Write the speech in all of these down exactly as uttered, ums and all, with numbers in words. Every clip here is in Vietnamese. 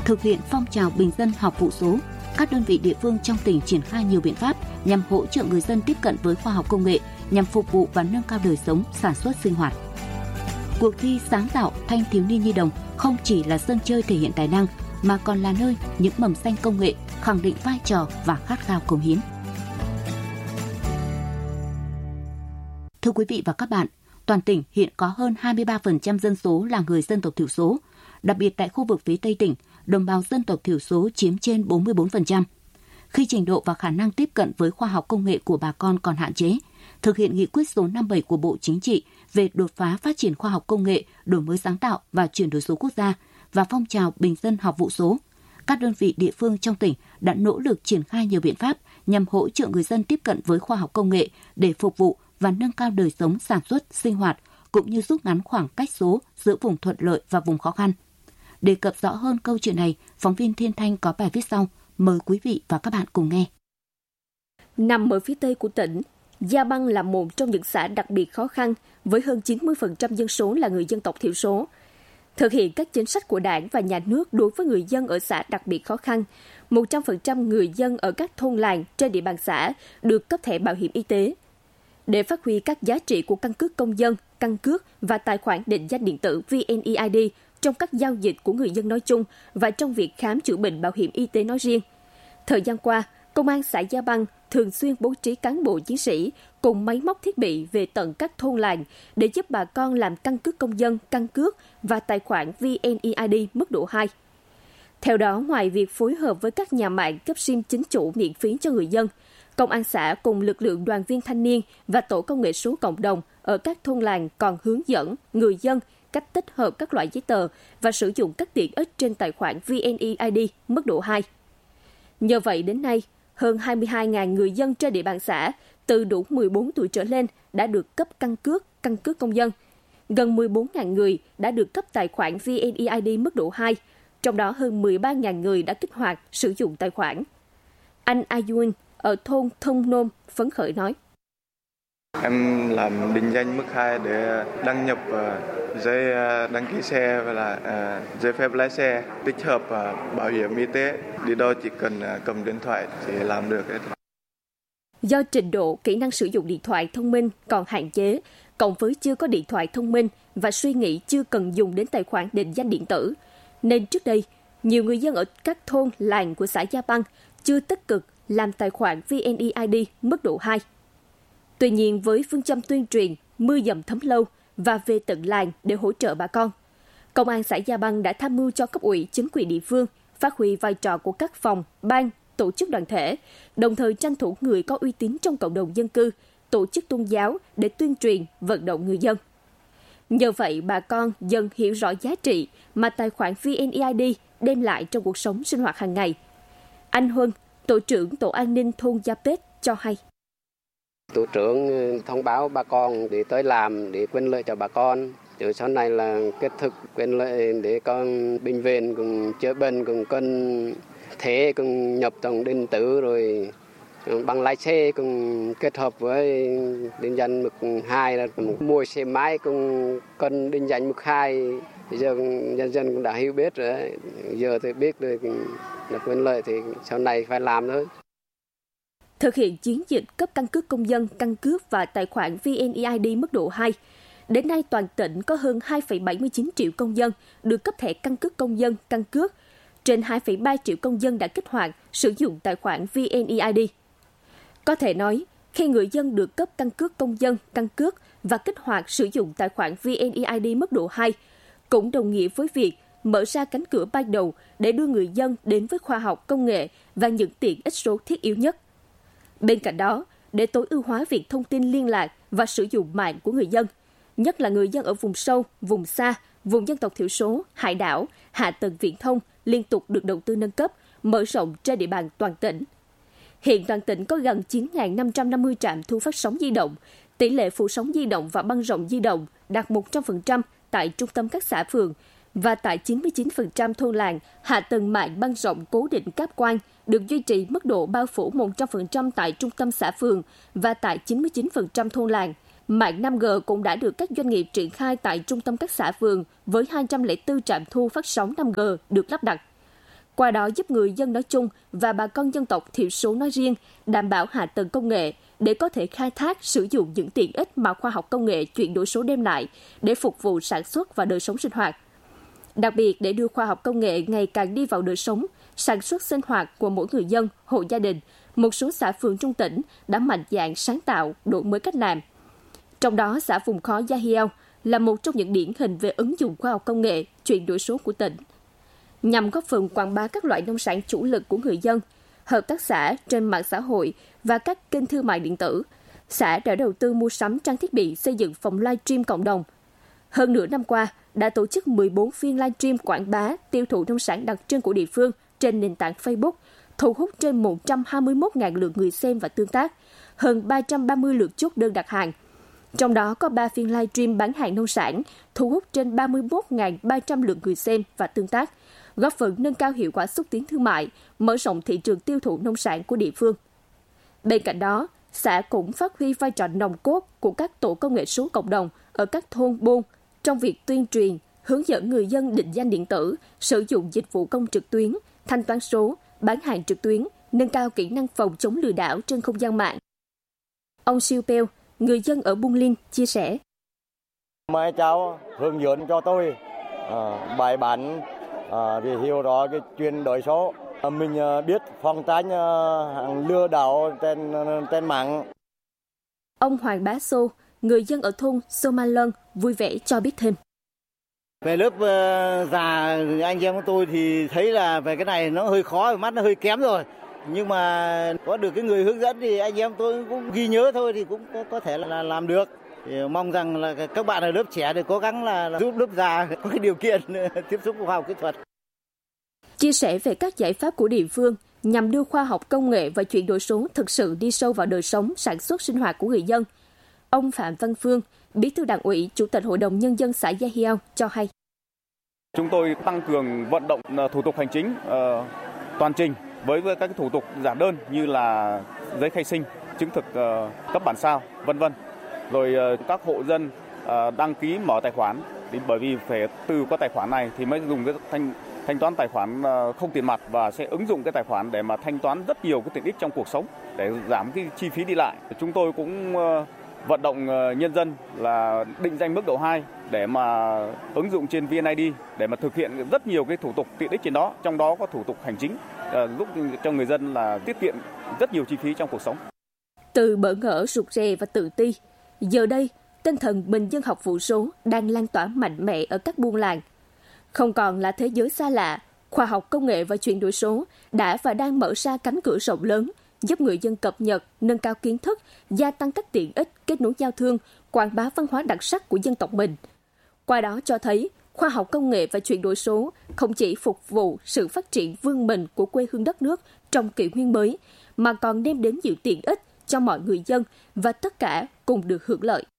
Thực hiện phong trào bình dân học vụ số, các đơn vị địa phương trong tỉnh triển khai nhiều biện pháp nhằm hỗ trợ người dân tiếp cận với khoa học công nghệ, nhằm phục vụ và nâng cao đời sống, sản xuất sinh hoạt. Cuộc thi sáng tạo thanh thiếu niên nhi đồng không chỉ là sân chơi thể hiện tài năng, mà còn là nơi những mầm xanh công nghệ khẳng định vai trò và khát khao cống hiến. Thưa quý vị và các bạn, toàn tỉnh hiện có hơn hai mươi ba phần trăm dân số là người dân tộc thiểu số. Đặc biệt tại khu vực phía Tây tỉnh, đồng bào dân tộc thiểu số chiếm trên bốn mươi tư phần trăm. Khi trình độ và khả năng tiếp cận với khoa học công nghệ của bà con còn hạn chế, thực hiện nghị quyết số năm mươi bảy của Bộ Chính trị về đột phá phát triển khoa học công nghệ, đổi mới sáng tạo và chuyển đổi số quốc gia và phong trào bình dân học vụ số, các đơn vị địa phương trong tỉnh đã nỗ lực triển khai nhiều biện pháp nhằm hỗ trợ người dân tiếp cận với khoa học công nghệ để phục vụ và nâng cao đời sống sản xuất, sinh hoạt, cũng như rút ngắn khoảng cách số giữa vùng thuận lợi và vùng khó khăn. Đề cập rõ hơn câu chuyện này, phóng viên Thiên Thanh có bài viết sau. Mời quý vị và các bạn cùng nghe. Nằm ở phía tây của tỉnh, Gia Băng là một trong những xã đặc biệt khó khăn với hơn chín mươi phần trăm dân số là người dân tộc thiểu số. Thực hiện các chính sách của Đảng và Nhà nước đối với người dân ở xã đặc biệt khó khăn, một trăm phần trăm người dân ở các thôn làng trên địa bàn xã được cấp thẻ bảo hiểm y tế. Để phát huy các giá trị của căn cước công dân, căn cước và tài khoản định danh điện tử vê en e i đê trong các giao dịch của người dân nói chung và trong việc khám chữa bệnh bảo hiểm y tế nói riêng. Thời gian qua, Công an xã Gia Băng thường xuyên bố trí cán bộ chiến sĩ cùng máy móc thiết bị về tận các thôn làng để giúp bà con làm căn cước công dân, căn cước và tài khoản vê en e i đê mức độ hai. Theo đó, ngoài việc phối hợp với các nhà mạng cấp sim chính chủ miễn phí cho người dân, Công an xã cùng lực lượng đoàn viên thanh niên và tổ công nghệ số cộng đồng ở các thôn làng còn hướng dẫn người dân cách tích hợp các loại giấy tờ và sử dụng các tiện ích trên tài khoản vê en e i đê mức độ hai. Nhờ vậy, đến nay, hơn hai mươi hai nghìn người dân trên địa bàn xã từ đủ mười bốn tuổi trở lên đã được cấp căn cước, căn cước công dân. Gần mười bốn nghìn người đã được cấp tài khoản vê en e i đê mức độ hai, trong đó hơn mười ba nghìn người đã kích hoạt sử dụng tài khoản. Anh Ayun ở thôn Thông Nôm phấn khởi nói. Em làm định danh mức hai để đăng nhập giấy đăng ký xe và là giấy phép lái xe, tích hợp bảo hiểm y tế. Đi đâu chỉ cần cầm điện thoại thì làm được. Do trình độ kỹ năng sử dụng điện thoại thông minh còn hạn chế, cộng với chưa có điện thoại thông minh và suy nghĩ chưa cần dùng đến tài khoản định danh điện tử, nên trước đây, nhiều người dân ở các thôn, làng của xã Gia Băng chưa tích cực làm tài khoản vê en e i đê mức độ hai. Tuy nhiên, với phương châm tuyên truyền, mưa dầm thấm lâu và về tận làng để hỗ trợ bà con, Công an xã Gia Băng đã tham mưu cho cấp ủy chính quyền địa phương phát huy vai trò của các phòng, ban, tổ chức đoàn thể, đồng thời tranh thủ người có uy tín trong cộng đồng dân cư, tổ chức tôn giáo để tuyên truyền, vận động người dân. Nhờ vậy, bà con dần hiểu rõ giá trị mà tài khoản vê en e i đê đem lại trong cuộc sống sinh hoạt hàng ngày. Anh Huân, tổ trưởng tổ an ninh thôn Gia Pết cho hay. Tổ trưởng thông báo bà con để tới làm để quyền lợi cho bà con. Từ sau này là kết thực quyền lợi để con bệnh viện cùng chữa bệnh cùng con thế cùng nhập tổng điện tử rồi bằng lái xe cùng kết hợp với định danh mức hai là mua xe máy cùng con định danh mức hai. Giờ nhân dân cũng đã hiểu biết rồi, giờ thì biết rồi là quyền lợi thì sau này phải làm thôi. Thực hiện chiến dịch cấp căn cước công dân, căn cước và tài khoản vê en e i đê mức độ hai, đến nay toàn tỉnh có hơn hai phẩy bảy mươi chín triệu công dân được cấp thẻ căn cước công dân, căn cước. Trên hai phẩy ba triệu công dân đã kích hoạt sử dụng tài khoản vê en e i đê. Có thể nói, khi người dân được cấp căn cước công dân, căn cước và kích hoạt sử dụng tài khoản vê en e i đê mức độ hai, cũng đồng nghĩa với việc mở ra cánh cửa ban đầu để đưa người dân đến với khoa học công nghệ và những tiện ích số thiết yếu nhất. Bên cạnh đó, để tối ưu hóa việc thông tin liên lạc và sử dụng mạng của người dân, nhất là người dân ở vùng sâu, vùng xa, vùng dân tộc thiểu số, hải đảo, hạ tầng viễn thông liên tục được đầu tư nâng cấp, mở rộng trên địa bàn toàn tỉnh. Hiện toàn tỉnh có gần chín nghìn năm trăm năm mươi trạm thu phát sóng di động, tỷ lệ phủ sóng di động và băng rộng di động đạt một trăm phần trăm tại trung tâm các xã phường và tại chín mươi chín phần trăm thôn làng, hạ tầng mạng băng rộng cố định cáp quang được duy trì mức độ bao phủ một trăm phần trăm tại trung tâm xã phường và tại chín mươi chín phần trăm thôn làng. Mạng năm G cũng đã được các doanh nghiệp triển khai tại trung tâm các xã phường với hai trăm lẻ bốn trạm thu phát sóng năm G được lắp đặt. qua đó giúp người dân nói chung và bà con dân tộc thiểu số nói riêng đảm bảo hạ tầng công nghệ để có thể khai thác, sử dụng những tiện ích mà khoa học công nghệ chuyển đổi số đem lại để phục vụ sản xuất và đời sống sinh hoạt. Đặc biệt, để đưa khoa học công nghệ ngày càng đi vào đời sống, sản xuất sinh hoạt của mỗi người dân, hộ gia đình, một số xã phường trong tỉnh đã mạnh dạn sáng tạo, đổi mới cách làm. Trong đó, xã vùng khó Gia Hiao là một trong những điển hình về ứng dụng khoa học công nghệ, chuyển đổi số của tỉnh. Nhằm góp phần quảng bá các loại nông sản chủ lực của người dân, hợp tác xã trên mạng xã hội và các kênh thương mại điện tử, xã đã đầu tư mua sắm trang thiết bị xây dựng phòng livestream cộng đồng. Hơn nửa năm qua, đã tổ chức mười bốn phiên livestream quảng bá, tiêu thụ nông sản đặc trưng của địa phương trên nền tảng Facebook, thu hút trên một trăm hai mươi mốt nghìn lượt người xem và tương tác, hơn ba trăm ba mươi lượt chốt đơn đặt hàng. Trong đó có ba phiên livestream bán hàng nông sản, thu hút trên ba mươi mốt nghìn ba trăm lượt người xem và tương tác, góp phần nâng cao hiệu quả xúc tiến thương mại, mở rộng thị trường tiêu thụ nông sản của địa phương. Bên cạnh đó, xã cũng phát huy vai trò nòng cốt của các tổ công nghệ số cộng đồng ở các thôn buôn trong việc tuyên truyền, hướng dẫn người dân định danh điện tử, sử dụng dịch vụ công trực tuyến, thanh toán số, bán hàng trực tuyến, nâng cao kỹ năng phòng chống lừa đảo trên không gian mạng. Ông Siêu Peo, người dân ở Buôn Linh, chia sẻ. Mấy cháu hướng dẫn cho tôi à, bài bản à, để hiểu rõ cái chuyển đổi số. À, mình à, biết phòng tránh à, hàng lừa đảo trên, trên mạng. Ông Hoàng Bá Xô, người dân ở thôn Somalân, vui vẻ cho biết thêm. Về lớp uh, già anh em của tôi thì thấy là về cái này nó hơi khó, mắt nó hơi kém rồi. Nhưng mà có được cái người hướng dẫn thì anh em tôi cũng ghi nhớ thôi thì cũng có, có thể là làm được. Thì mong rằng là các bạn ở lớp trẻ thì cố gắng là, là giúp lớp già có cái điều kiện tiếp xúc khoa học kỹ thuật. Chia sẻ về các giải pháp của địa phương nhằm đưa khoa học công nghệ và chuyển đổi số thực sự đi sâu vào đời sống, sản xuất sinh hoạt của người dân, ông Phạm Văn Phương, Bí thư Đảng ủy, Chủ tịch Hội đồng Nhân dân xã Gia Hiao cho hay. Chúng tôi tăng cường vận động thủ tục hành chính uh, toàn trình với các thủ tục giản đơn như là giấy khai sinh, chứng thực uh, cấp bản sao, vân vân. Rồi uh, các hộ dân uh, đăng ký mở tài khoản, thì bởi vì phải từ có tài khoản này thì mới dùng cái thanh thanh toán tài khoản uh, không tiền mặt và sẽ ứng dụng cái tài khoản để mà thanh toán rất nhiều cái tiện ích trong cuộc sống để giảm cái chi phí đi lại. Chúng tôi cũng uh, vận động nhân dân là định danh mức độ hai để mà ứng dụng trên vê en i đê để mà thực hiện rất nhiều cái thủ tục tiện ích trên đó, trong đó có thủ tục hành chính giúp cho người dân là tiết kiệm rất nhiều chi phí trong cuộc sống. Từ bỡ ngỡ, rụt rè và tự ti, giờ đây tinh thần bình dân học vụ số đang lan tỏa mạnh mẽ ở các buôn làng. Không còn là thế giới xa lạ, khoa học công nghệ và chuyển đổi số đã và đang mở ra cánh cửa rộng lớn, giúp người dân cập nhật, nâng cao kiến thức, gia tăng các tiện ích, kết nối giao thương, quảng bá văn hóa đặc sắc của dân tộc mình. Qua đó cho thấy, khoa học công nghệ và chuyển đổi số không chỉ phục vụ sự phát triển vươn mình của quê hương đất nước trong kỷ nguyên mới, mà còn đem đến nhiều tiện ích cho mọi người dân và tất cả cùng được hưởng lợi.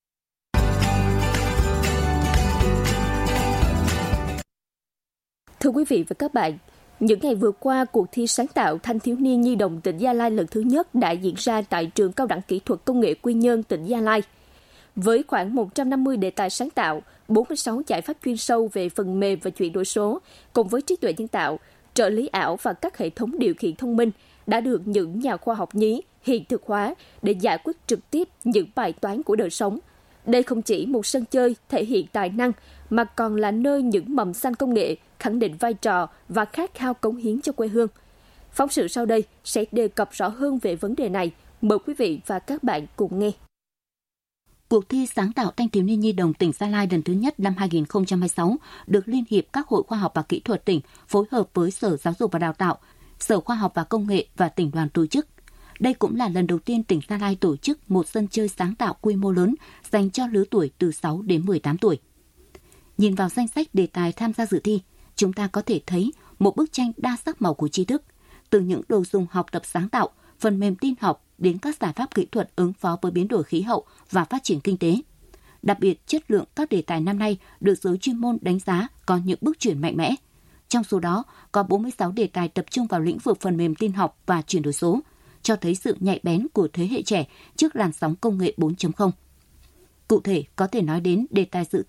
Thưa quý vị và các bạn, những ngày vừa qua, cuộc thi sáng tạo thanh thiếu niên nhi đồng tỉnh Gia Lai lần thứ nhất đã diễn ra tại Trường Cao đẳng Kỹ thuật Công nghệ Quy Nhơn, tỉnh Gia Lai. Với khoảng một trăm năm mươi đề tài sáng tạo, bốn mươi sáu giải pháp chuyên sâu về phần mềm và chuyển đổi số, cùng với trí tuệ nhân tạo, trợ lý ảo và các hệ thống điều khiển thông minh đã được những nhà khoa học nhí hiện thực hóa để giải quyết trực tiếp những bài toán của đời sống. Đây không chỉ một sân chơi thể hiện tài năng, mà còn là nơi những mầm xanh công nghệ khẳng định vai trò và khát khao cống hiến cho quê hương. Phóng sự sau đây sẽ đề cập rõ hơn về vấn đề này. Mời quý vị và các bạn cùng nghe. Cuộc thi sáng tạo thanh thiếu niên nhi đồng tỉnh Gia Lai lần thứ nhất năm hai nghìn không trăm hai mươi sáu được Liên hiệp các hội khoa học và kỹ thuật tỉnh phối hợp với Sở Giáo dục và Đào tạo, Sở Khoa học và Công nghệ và tỉnh đoàn tổ chức. Đây cũng là lần đầu tiên tỉnh Gia Lai tổ chức một sân chơi sáng tạo quy mô lớn dành cho lứa tuổi từ sáu đến mười tám tuổi. Nhìn vào danh sách đề tài tham gia dự thi, chúng ta có thể thấy một bức tranh đa sắc màu của tri thức, từ những đồ dùng học tập sáng tạo, phần mềm tin học đến các giải pháp kỹ thuật ứng phó với biến đổi khí hậu và phát triển kinh tế. Đặc biệt, chất lượng các đề tài năm nay được giới chuyên môn đánh giá có những bước chuyển mạnh mẽ. Trong số đó, có bốn mươi sáu đề tài tập trung vào lĩnh vực phần mềm tin học và chuyển đổi số, cho thấy sự nhạy bén của thế hệ trẻ trước làn sóng công nghệ bốn chấm không. Cụ thể, có thể nói đến đề tài dự thi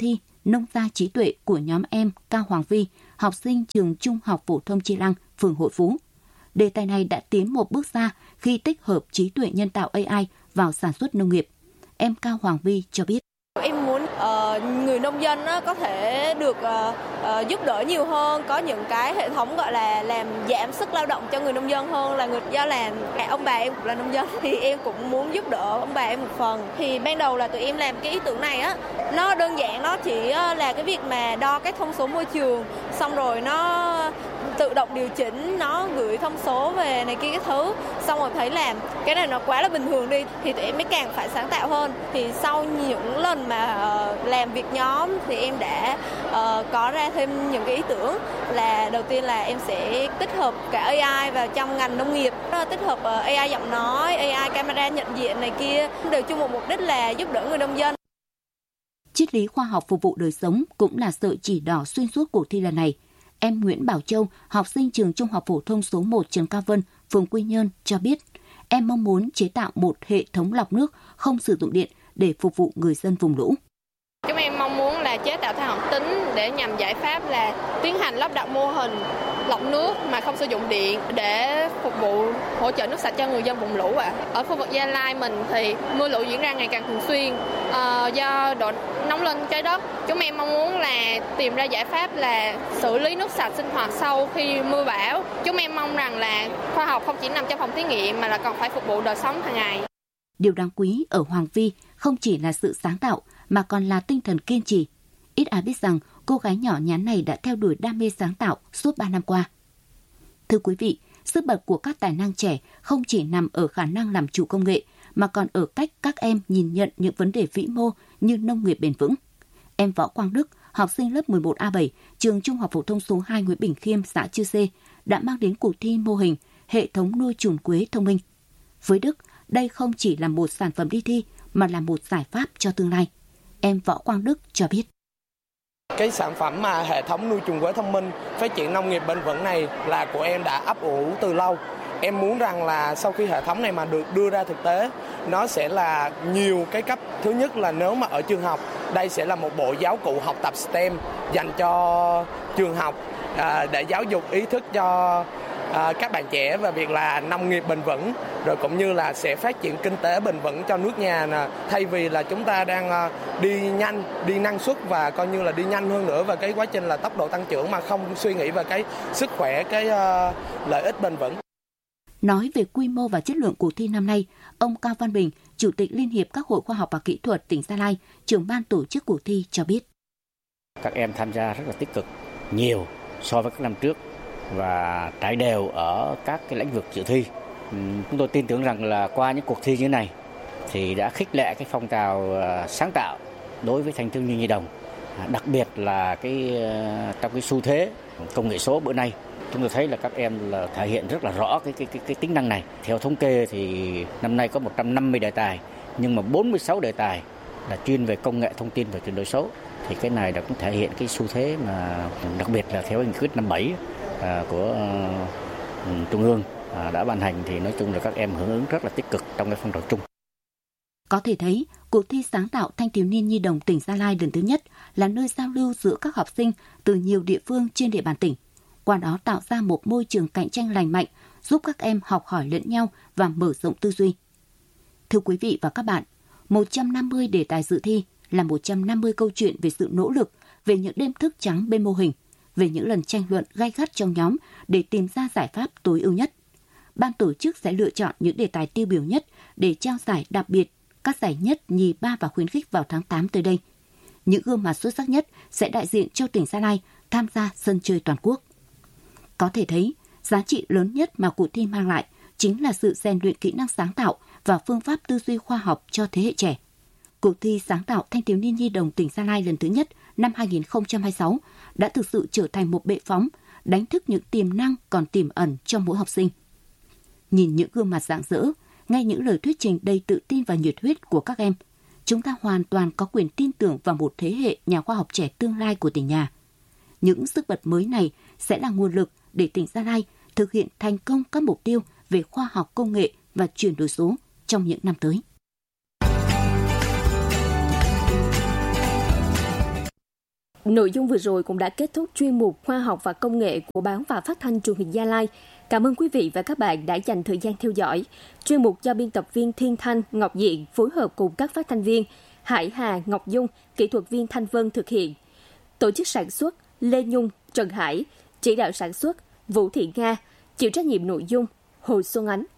Nông gia trí tuệ của nhóm em Cao Hoàng Vi, học sinh trường Trung học phổ thông Chi Lăng, phường Hội Phú. Đề tài này đã tiến một bước xa khi tích hợp trí tuệ nhân tạo A I vào sản xuất nông nghiệp. Em Cao Hoàng Vi cho biết. Em muốn uh, người nông dân uh, có thể được uh, uh, giúp đỡ nhiều hơn, có những cái hệ thống gọi là làm giảm sức lao động cho người nông dân hơn là người do làm. Ông bà em cũng là nông dân thì em cũng muốn giúp đỡ ông bà em một phần. Thì ban đầu là tụi em làm cái ý tưởng này á, nó đơn giản, nó chỉ là cái việc mà đo cái thông số môi trường, xong rồi nó tự động điều chỉnh, nó gửi thông số về này kia cái thứ, xong rồi thấy làm cái này nó quá là bình thường đi thì tụi em mới càng phải sáng tạo hơn. Thì sau những lần mà uh, làm việc nhóm thì em đã uh, có ra thêm những cái ý tưởng là đầu tiên là em sẽ tích hợp cả A I vào trong ngành nông nghiệp, tích hợp uh, A I giọng nói, A I camera nhận diện này kia, đều chung một mục đích là giúp đỡ người nông dân. Triết lý khoa học phục vụ đời sống cũng là sợi chỉ đỏ xuyên suốt cuộc thi lần này. Em Nguyễn Bảo Châu, học sinh trường Trung học phổ thông số một Trần Cao Vân, phường Quy Nhơn cho biết, em mong muốn chế tạo một hệ thống lọc nước không sử dụng điện để phục vụ người dân vùng lũ. Chúng em mong muốn là chế tạo than hoạt tính để nhằm giải pháp là tiến hành lắp đặt mô hình lọc nước mà không sử dụng điện để phục vụ hỗ trợ nước sạch cho người dân vùng lũ ạ. À. Ở khu vực Gia Lai mình thì mưa lũ diễn ra ngày càng thường xuyên à, do độ nóng lên trái đất. Chúng em mong muốn là tìm ra giải pháp là xử lý nước sạch sinh hoạt sau khi mưa bão. Chúng em mong rằng là khoa học không chỉ nằm trong phòng thí nghiệm mà là còn phải phục vụ đời sống hàng ngày. Điều đáng quý ở Hoàng Vi không chỉ là sự sáng tạo mà còn là tinh thần kiên trì. Ít ai biết rằng cô gái nhỏ nhắn này đã theo đuổi đam mê sáng tạo suốt ba năm qua. Thưa quý vị, sức bật của các tài năng trẻ không chỉ nằm ở khả năng làm chủ công nghệ mà còn ở cách các em nhìn nhận những vấn đề vĩ mô như nông nghiệp bền vững. Em Võ Quang Đức, học sinh lớp mười một A bảy, trường Trung học phổ thông số hai Nguyễn Bình Khiêm, xã Chư Sê, đã mang đến cuộc thi mô hình hệ thống nuôi trùn quế thông minh. Với Đức, đây không chỉ là một sản phẩm đi thi mà là một giải pháp cho tương lai. Em Võ Quang Đức cho biết. Cái sản phẩm mà hệ thống nuôi trùn quế thông minh phát triển nông nghiệp bền vững này là của em đã ấp ủ từ lâu. Em muốn rằng là sau khi hệ thống này mà được đưa ra thực tế, nó sẽ là nhiều cái cấp. Thứ nhất là nếu mà ở trường học, đây sẽ là một bộ giáo cụ học tập STEM dành cho trường học à, để giáo dục ý thức cho à, các bạn trẻ về việc là nông nghiệp bền vững, rồi cũng như là sẽ phát triển kinh tế bền vững cho nước nhà nè. Thay vì là chúng ta đang à, đi nhanh, đi năng suất và coi như là đi nhanh hơn nữa về cái quá trình là tốc độ tăng trưởng mà không suy nghĩ về cái sức khỏe, cái à, lợi ích bền vững. Nói về quy mô và chất lượng cuộc thi năm nay, ông Cao Văn Bình, Chủ tịch Liên hiệp các hội khoa học và kỹ thuật tỉnh Gia Lai, trưởng ban tổ chức cuộc thi cho biết. Các em tham gia rất là tích cực, nhiều so với các năm trước và trải đều ở các cái lĩnh vực dự thi. Chúng tôi tin tưởng rằng là qua những cuộc thi như thế này thì đã khích lệ cái phong trào sáng tạo đối với thanh thiếu niên nhi đồng, đặc biệt là cái trong cái xu thế công nghệ số bữa nay. Chúng tôi thấy là các em là thể hiện rất là rõ cái, cái, cái, cái tính năng này. Theo thống kê thì năm nay có một trăm năm mươi đề tài, nhưng mà bốn mươi sáu đề tài là chuyên về công nghệ thông tin và chuyển đổi số. Thì cái này đã cũng thể hiện cái xu thế mà đặc biệt là theo nghị quyết năm bảy à, của uh, Trung ương à, đã ban hành thì nói chung là các em hưởng ứng rất là tích cực trong cái phong trào chung. Có thể thấy, cuộc thi sáng tạo thanh thiếu niên nhi đồng tỉnh Gia Lai lần thứ nhất là nơi giao lưu giữa các học sinh từ nhiều địa phương trên địa bàn tỉnh. Qua đó tạo ra một môi trường cạnh tranh lành mạnh, giúp các em học hỏi lẫn nhau và mở rộng tư duy. Thưa quý vị và các bạn, một trăm năm mươi đề tài dự thi là một trăm năm mươi câu chuyện về sự nỗ lực, về những đêm thức trắng bên mô hình, về những lần tranh luận gay gắt trong nhóm để tìm ra giải pháp tối ưu nhất. Ban tổ chức sẽ lựa chọn những đề tài tiêu biểu nhất để trao giải đặc biệt, các giải nhất, nhì, ba và khuyến khích vào tháng tám tới đây. Những gương mặt xuất sắc nhất sẽ đại diện cho tỉnh Gia Lai tham gia sân chơi toàn quốc. Có thể thấy, giá trị lớn nhất mà cuộc thi mang lại chính là sự rèn luyện kỹ năng sáng tạo và phương pháp tư duy khoa học cho thế hệ trẻ. Cuộc thi sáng tạo thanh thiếu niên nhi đồng tỉnh Gia Lai lần thứ nhất năm hai không hai sáu đã thực sự trở thành một bệ phóng, đánh thức những tiềm năng còn tiềm ẩn trong mỗi học sinh. Nhìn những gương mặt rạng rỡ, nghe những lời thuyết trình đầy tự tin và nhiệt huyết của các em, chúng ta hoàn toàn có quyền tin tưởng vào một thế hệ nhà khoa học trẻ tương lai của tỉnh nhà. Những sức bật mới này sẽ là nguồn lực để tỉnh Gia Lai thực hiện thành công các mục tiêu về khoa học công nghệ và chuyển đổi số trong những năm tới. Nội dung vừa rồi cũng đã kết thúc chuyên mục Khoa học và Công nghệ của Báo và Phát thanh Truyền hình Gia Lai. Cảm ơn quý vị và các bạn đã dành thời gian theo dõi. Chuyên mục do biên tập viên Thiên Thanh, Ngọc Diện phối hợp cùng các phát thanh viên Hải Hà, Ngọc Dung, kỹ thuật viên Thanh Vân thực hiện. Tổ chức sản xuất Lê Nhung, Trần Hải, chỉ đạo sản xuất Vũ Thị Nga, chịu trách nhiệm nội dung Hồ Xuân Ánh.